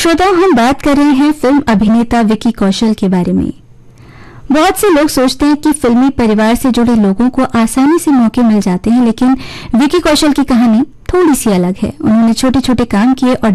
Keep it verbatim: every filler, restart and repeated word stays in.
श्रोताओं, हम बात कर रहे हैं फिल्म अभिनेता विकी कौशल के बारे में। बहुत से लोग सोचते हैं कि फिल्मी परिवार से जुड़े लोगों को आसानी से मौके मिल जाते हैं, लेकिन विकी कौशल की कहानी थोड़ी सी अलग है। उन्होंने छोटे छोटे काम किए और